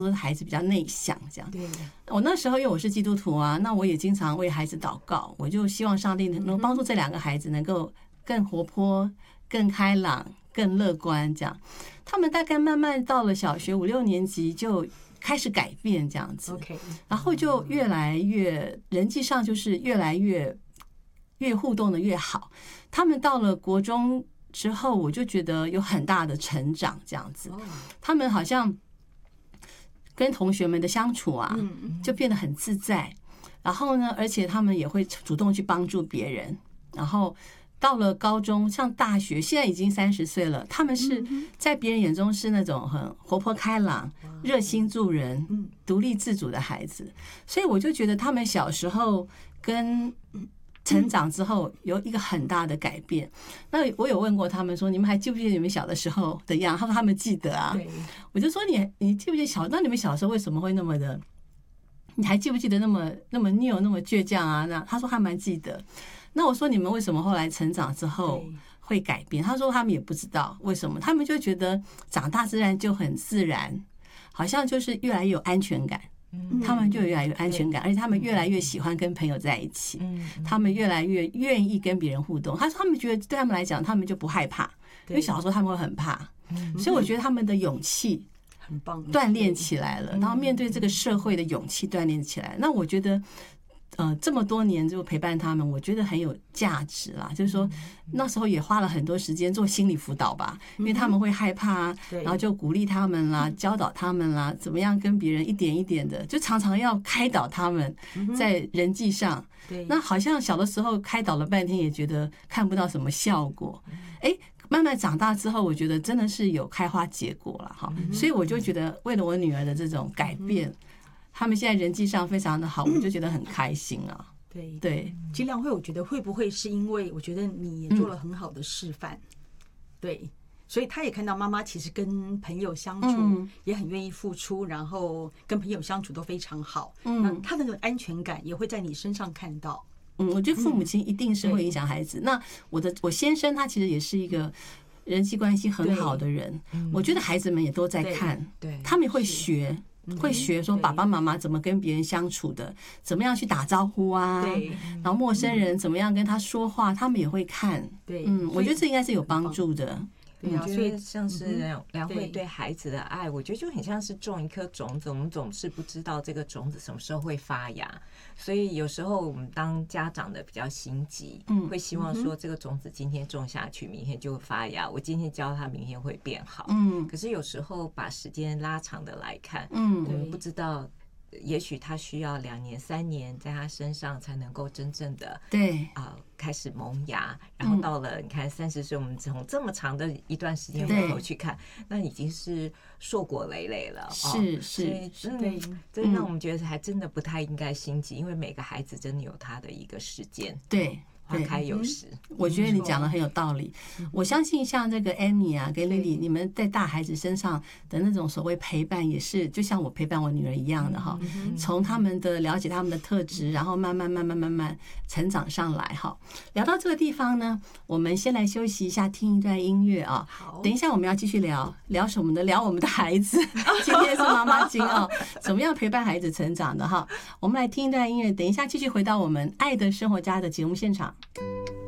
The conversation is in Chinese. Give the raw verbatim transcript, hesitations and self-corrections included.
说孩子比较内向这样。 对， 我那时候因为我是基督徒啊，那我也经常为孩子祷告，我就希望上帝能帮助这两个孩子能够更活泼、更开朗、更乐观这样。他们大概慢慢到了小学五六年级就开始改变这样子， OK， 然后就越来越人际上就是越来越越互动的越好。他们到了国中之后，我就觉得有很大的成长这样子。他们好像跟同学们的相处啊，就变得很自在。然后呢，而且他们也会主动去帮助别人。然后到了高中，像大学，现在已经三十岁了，他们是在别人眼中是那种很活泼开朗、热心助人、独立自主的孩子。所以我就觉得他们小时候跟成长之后有一个很大的改变。那我有问过他们说，你们还记不记得你们小的时候的样？他说他们记得啊。我就说你你记不记得小？那你们小时候为什么会那么的？你还记不记得那么那么拗那么倔强啊？那他说他蛮记得。那我说你们为什么后来成长之后会改变？他说他们也不知道为什么，他们就觉得长大自然就很自然，好像就是越来越有安全感。他们就越来越安全感，而且他们越来越喜欢跟朋友在一起，他们越来越愿意跟别人互动。他说他们觉得对他们来讲，他们就不害怕，因为小时候他们会很怕，所以我觉得他们的勇气很棒， 锻炼起来了，然后面对这个社会的勇气锻炼起来。那我觉得呃，这么多年就陪伴他们，我觉得很有价值啦。就是说，那时候也花了很多时间做心理辅导吧，因为他们会害怕，然后就鼓励他们啦，教导他们啦，怎么样跟别人一点一点的，就常常要开导他们在人际上。那好像小的时候开导了半天，也觉得看不到什么效果。哎，慢慢长大之后，我觉得真的是有开花结果了哈。所以我就觉得，为了我女儿的这种改变。他们现在人际上非常的好，我就觉得很开心啊。 对对， 金良慧，我觉得会不会是因为我觉得你也做了很好的示范，嗯、对，所以他也看到妈妈其实跟朋友相处也很愿意付出，嗯、然后跟朋友相处都非常好。嗯，那他那个安全感也会在你身上看到。 嗯，我觉得父母亲一定是会影响孩子。嗯、那我的我先生他其实也是一个人际关系很好的人，我觉得孩子们也都在看，对，他们会学。会学说爸爸妈妈怎么跟别人相处的，怎么样去打招呼啊，然后陌生人怎么样跟他说话，他们也会看。对，嗯，我觉得这应该是有帮助的。 对啊，所以像是良慧对孩子的爱，我觉得就很像是种一颗种子，我们总是不知道这个种子什么时候会发芽，所以有时候我们当家长的比较心急，会希望说这个种子今天种下去，明天就会发芽，我今天教他，明天会变好。嗯，可是有时候把时间拉长的来看，嗯，我们不知道。也许他需要两年三年在他身上才能够真正的对啊、呃、开始萌芽，然后到了你看三十岁，我们从这么长的一段时间回头去看，那已经是硕果累累了。 是是， 对，这让我们觉得还真的不太应该心急，因为每个孩子真的有他的一个时间。 对。 花开有时， 我觉得你讲的很有道理。我相信像这个 Amy 啊跟 Lily， 你们在大孩子身上的那种所谓陪伴，也是就像我陪伴我女儿一样的哈。从他们的了解他们的特质，然后慢慢慢慢慢慢成长上来哈。聊到这个地方呢，我们先来休息一下，听一段音乐啊。等一下我们要继续聊聊什么呢？聊我们的孩子。今天是妈妈经啊，怎么样陪伴孩子成长的哈？我们来听一段音乐，等一下继续回到我们爱的生活家的节目现场。